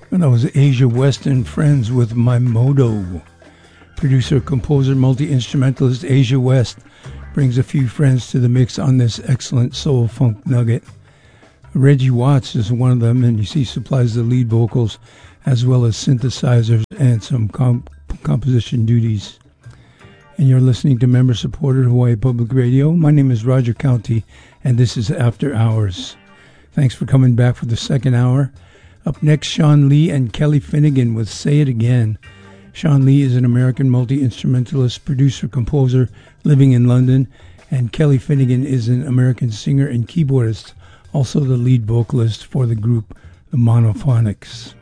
And that was Asia West and Friends with My Moto. Producer, composer, multi-instrumentalist Asia West brings a few friends to the mix on this excellent soul funk nugget. Reggie Watts is one of them, and he supplies the lead vocals as well as synthesizers and some composition duties. And you're listening to member-supported Hawaii Public Radio. My name is Roger County, and this is After Hours. Thanks for coming back for the second hour. Up next, Sean Lee and Kelly Finnegan with Say It Again. Sean Lee is an American multi-instrumentalist, producer, composer living in London, and Kelly Finnegan is an American singer and keyboardist, also the lead vocalist for the group The Monophonics.